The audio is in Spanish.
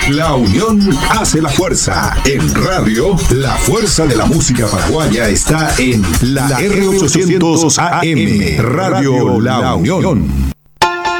La unión hace la fuerza. En radio, la fuerza de la música paraguaya está en la R800 AM, Radio La Unión.